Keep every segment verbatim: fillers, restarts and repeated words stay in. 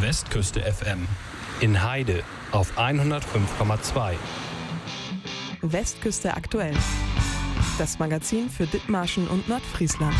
Westküste F M. In Heide auf hundertfünf Komma zwei. Westküste aktuell. Das Magazin für Dithmarschen und Nordfriesland.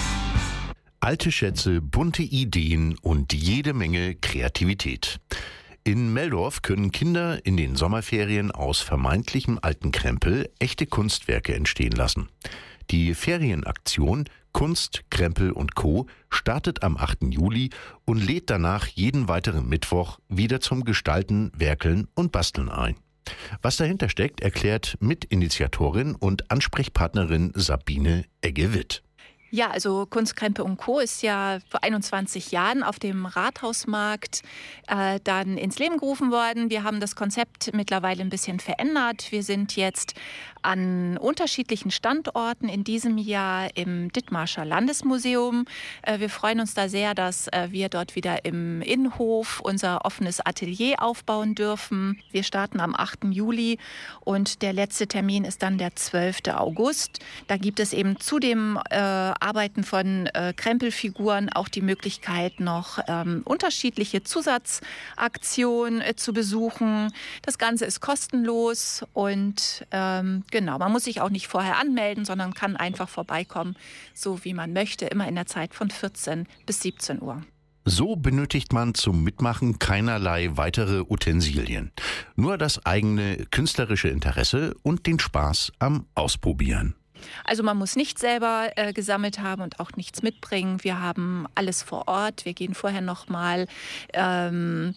Alte Schätze, bunte Ideen und jede Menge Kreativität. In Meldorf können Kinder in den Sommerferien aus vermeintlichem alten Krempel echte Kunstwerke entstehen lassen. Die Ferienaktion Kunst, Krempel und Co. startet am achten Juli und lädt danach jeden weiteren Mittwoch wieder zum Gestalten, Werkeln und Basteln ein. Was dahinter steckt, erklärt Mitinitiatorin und Ansprechpartnerin Sabine Egge-Witt. Ja, also Kunst, Krempel und Co. ist ja vor einundzwanzig Jahren auf dem Rathausmarkt äh, dann ins Leben gerufen worden. Wir haben das Konzept mittlerweile ein bisschen verändert. Wir sind jetzt an unterschiedlichen Standorten in diesem Jahr im Dithmarscher Landesmuseum. Äh, wir freuen uns da sehr, dass äh, wir dort wieder im Innenhof unser offenes Atelier aufbauen dürfen. Wir starten am achten Juli und der letzte Termin ist dann der zwölften August. Da gibt es eben zu dem äh, Arbeiten von äh, Krempelfiguren auch die Möglichkeit, noch ähm, unterschiedliche Zusatzaktionen äh, zu besuchen. Das Ganze ist kostenlos und ähm, genau, man muss sich auch nicht vorher anmelden, sondern kann einfach vorbeikommen, so wie man möchte, immer in der Zeit von vierzehn bis siebzehn Uhr. So benötigt man zum Mitmachen keinerlei weitere Utensilien. Nur das eigene künstlerische Interesse und den Spaß am Ausprobieren. Also man muss nicht selber äh, gesammelt haben und auch nichts mitbringen. Wir haben alles vor Ort. Wir gehen vorher nochmal ähm,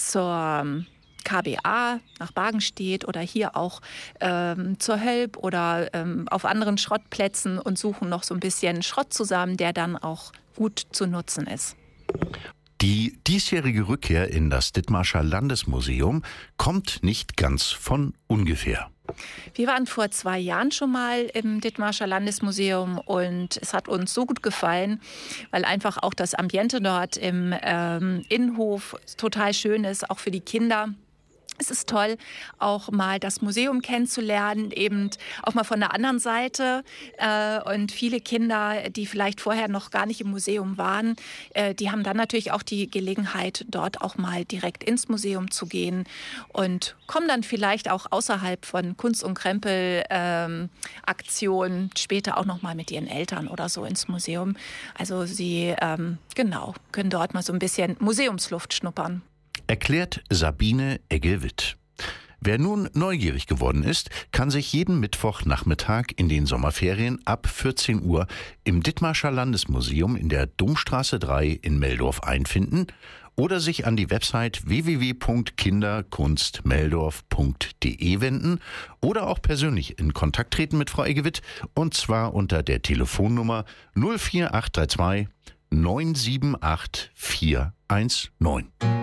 zur K B A nach Bargenstedt oder hier auch ähm, zur Hölp oder ähm, auf anderen Schrottplätzen und suchen noch so ein bisschen Schrott zusammen, der dann auch gut zu nutzen ist. Die diesjährige Rückkehr in das Dithmarscher Landesmuseum kommt nicht ganz von ungefähr. Wir waren vor zwei Jahren schon mal im Dithmarscher Landesmuseum und es hat uns so gut gefallen, weil einfach auch das Ambiente dort im ähm, Innenhof total schön ist, auch für die Kinder. Es ist toll, auch mal das Museum kennenzulernen, eben auch mal von der anderen Seite. Äh, und viele Kinder, die vielleicht vorher noch gar nicht im Museum waren, äh, die haben dann natürlich auch die Gelegenheit, dort auch mal direkt ins Museum zu gehen und kommen dann vielleicht auch außerhalb von Kunst- und Krempel-Aktionen ähm, später auch noch mal mit ihren Eltern oder so ins Museum. Also sie, ähm, genau, können dort mal so ein bisschen Museumsluft schnuppern. Erklärt Sabine Egge-Witt. Wer nun neugierig geworden ist, kann sich jeden Mittwochnachmittag in den Sommerferien ab vierzehn Uhr im Dithmarscher Landesmuseum in der Domstraße drei in Meldorf einfinden oder sich an die Website w w w punkt kinderkunstmeldorf punkt d e wenden oder auch persönlich in Kontakt treten mit Frau Egge-Witt, und zwar unter der Telefonnummer null vier acht drei zwei neun sieben acht vier eins neun.